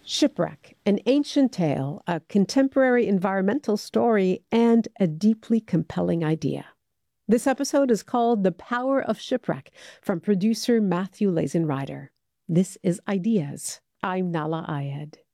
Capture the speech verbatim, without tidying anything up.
Shipwreck, an ancient tale, a contemporary environmental story, and a deeply compelling idea. This episode is called The Power of Shipwreck from producer Matthew Lazenrider. This is Ideas. I'm Nahlah Ayed.